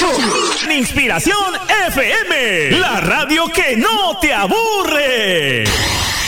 Inspiración FM, la radio que no te aburre.